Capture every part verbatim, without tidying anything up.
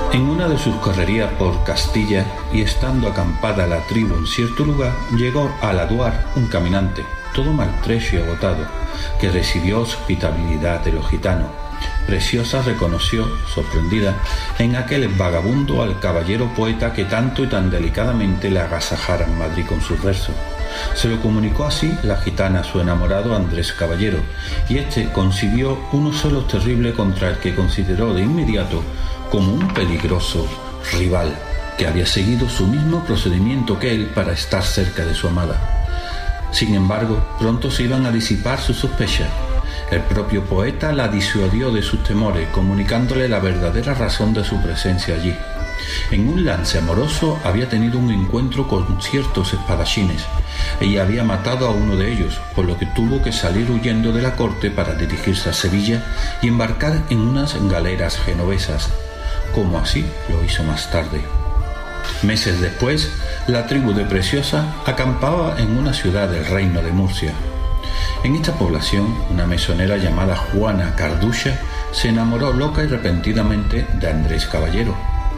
En una de sus correrías por Castilla, y estando acampada la tribu en cierto lugar, llegó a Laduar un caminante, todo maltrecho y agotado, que recibió hospitalidad de los gitanos. Preciosa reconoció, sorprendida, en aquel vagabundo al caballero poeta que tanto y tan delicadamente le agasajara en Madrid con sus versos. Se lo comunicó así la gitana a su enamorado Andrés Caballero, y éste concibió unos celos terribles contra el que consideró de inmediato como un peligroso rival, que había seguido su mismo procedimiento que él para estar cerca de su amada. Sin embargo, pronto se iban a disipar sus sospechas. El propio poeta la disuadió de sus temores, comunicándole la verdadera razón de su presencia allí. En un lance amoroso había tenido un encuentro con ciertos espadachines. Ella había matado a uno de ellos, por lo que tuvo que salir huyendo de la corte para dirigirse a Sevilla y embarcar en unas galeras genovesas, como así lo hizo más tarde. Meses después, la tribu de Preciosa acampaba en una ciudad del reino de Murcia. En esta población, una mesonera llamada Juana Carducha se enamoró loca y repentinamente de Andrés Caballero.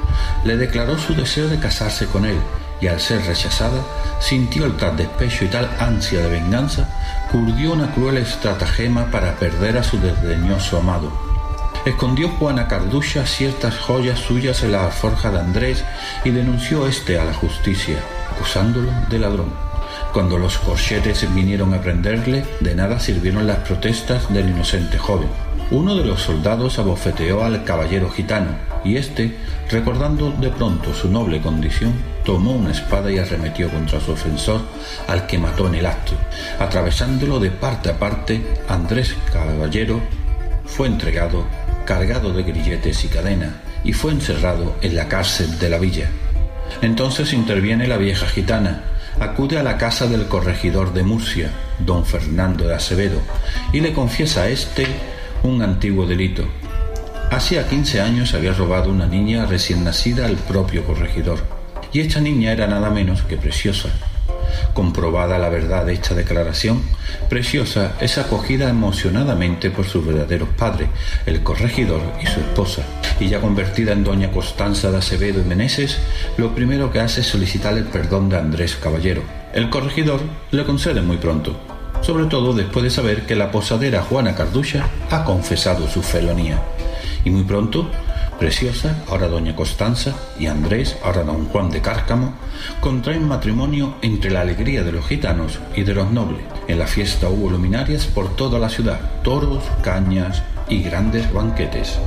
Le declaró su deseo de casarse con él, y al ser rechazada, sintió tal despecho y tal ansia de venganza que urdió una cruel estratagema para perder a su desdeñoso amado. Escondió Juana Carducha ciertas joyas suyas en la alforja de Andrés y denunció éste a la justicia, acusándolo de ladrón. Cuando los corchetes vinieron a prenderle, de nada sirvieron las protestas del inocente joven. Uno de los soldados abofeteó al caballero gitano, y éste, recordando de pronto su noble condición, tomó una espada y arremetió contra su ofensor, al que mató en el acto. Atravesándolo de parte a parte, Andrés Caballero fue entregado, cargado de grilletes y cadenas, y fue encerrado en la cárcel de la villa. Entonces interviene la vieja gitana, acude a la casa del corregidor de Murcia, don Fernando de Acevedo, y le confiesa a éste un antiguo delito. Hacía quince años había robado una niña recién nacida al propio corregidor, y esta niña era nada menos que Preciosa. Comprobada la verdad de esta declaración, Preciosa es acogida emocionadamente por sus verdaderos padres, el corregidor y su esposa, y ya convertida en doña Constanza de Acevedo y Meneses, lo primero que hace es solicitar el perdón de Andrés Caballero. El corregidor le concede muy pronto, sobre todo después de saber que la posadera Juana Carducha ha confesado su felonía, y muy pronto Preciosa, ahora doña Constanza, y Andrés, ahora don Juan de Cárcamo, contraen matrimonio entre la alegría de los gitanos y de los nobles. En la fiesta hubo luminarias por toda la ciudad, toros, cañas y grandes banquetes.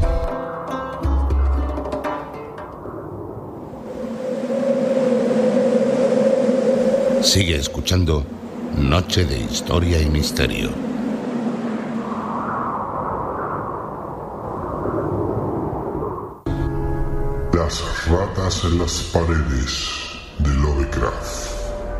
Sigue escuchando Noche de Historia y Misterio. Las ratas en las paredes de Lovecraft.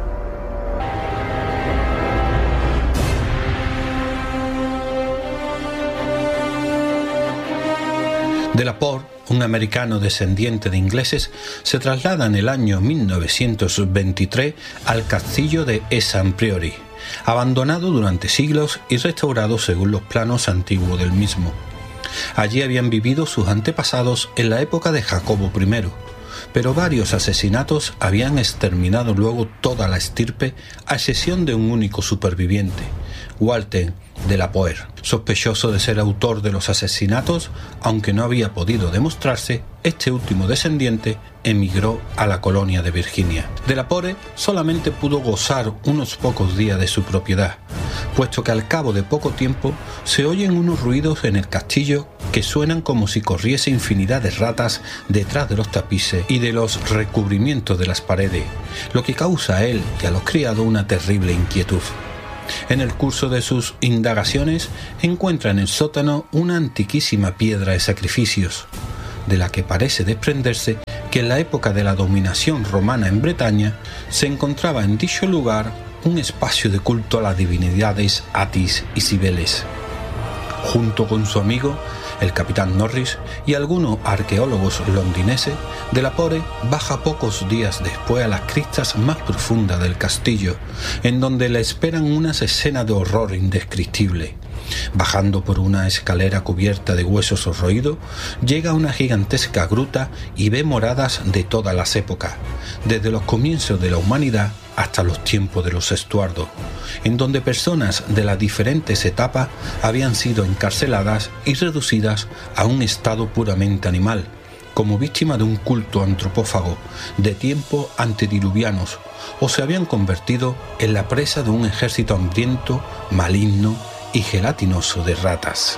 Delaporte, un americano descendiente de ingleses, se traslada en el año mil novecientos veintitrés al castillo de Esamppriori, abandonado durante siglos y restaurado según los planos antiguos del mismo. Allí habían vivido sus antepasados en la época de Jacobo primero, pero varios asesinatos habían exterminado luego toda la estirpe, a excepción de un único superviviente, Walter Delaporte. Sospechoso de ser autor de los asesinatos, aunque no había podido demostrarse, este último descendiente emigró a la colonia de Virginia. Delaporte solamente pudo gozar unos pocos días de su propiedad, puesto que al cabo de poco tiempo se oyen unos ruidos en el castillo que suenan como si corriese infinidad de ratas detrás de los tapices y de los recubrimientos de las paredes, lo que causa a él y a los criados una terrible inquietud. En el curso de sus indagaciones encuentra en el sótano una antiquísima piedra de sacrificios, de la que parece desprenderse que en la época de la dominación romana en Bretaña se encontraba en dicho lugar un espacio de culto a las divinidades Atis y Cibeles. Junto con su amigo, el capitán Norris, y algunos arqueólogos londinenses, Delaporte baja pocos días después a las cristas más profundas del castillo, en donde le esperan unas escenas de horror indescriptible. Bajando por una escalera cubierta de huesos roídos, llega a una gigantesca gruta y ve moradas de todas las épocas, desde los comienzos de la humanidad hasta los tiempos de los Estuardos, en donde personas de las diferentes etapas habían sido encarceladas y reducidas a un estado puramente animal, como víctima de un culto antropófago de tiempos antediluvianos, o se habían convertido en la presa de un ejército hambriento, maligno y gelatinoso de ratas.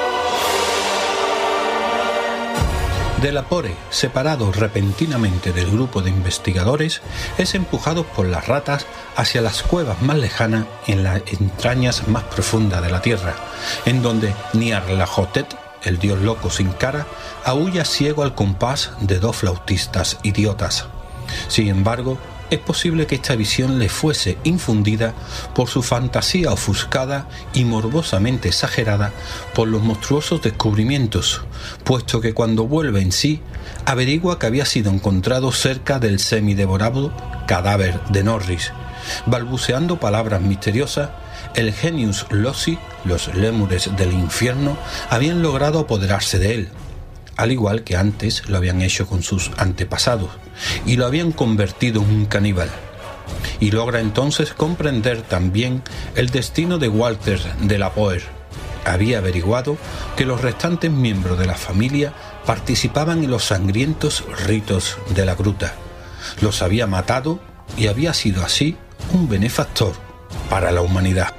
De Lapore, separado repentinamente del grupo de investigadores, es empujado por las ratas hacia las cuevas más lejanas en las entrañas más profundas de la tierra, en donde Nyarlathotep, el dios loco sin cara, aúlla ciego al compás de dos flautistas idiotas. Sin embargo, es posible que esta visión le fuese infundida por su fantasía ofuscada y morbosamente exagerada por los monstruosos descubrimientos, puesto que cuando vuelve en sí, averigua que había sido encontrado cerca del semidevorado cadáver de Norris. Balbuceando palabras misteriosas, el Genius Loci, los lémures del infierno, habían logrado apoderarse de él, al igual que antes lo habían hecho con sus antepasados, y lo habían convertido en un caníbal. Y logra entonces comprender también el destino de Walter de Lapore. Había averiguado que los restantes miembros de la familia participaban en los sangrientos ritos de la gruta. Los había matado y había sido así un benefactor para la humanidad.